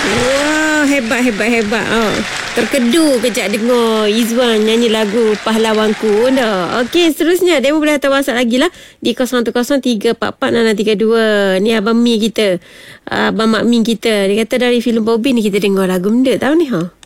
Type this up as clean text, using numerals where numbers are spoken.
Wah, hebat. Terkedu kejap dengar Izwan nyanyi lagu Pahlawanku. Okey, seterusnya dia boleh hantar WhatsApp lagi lah di 0103446632. Ni Abang Mi kita, Abang Mak Min kita. Dia kata dari filem Bobby ni kita dengar lagu benda tahu ni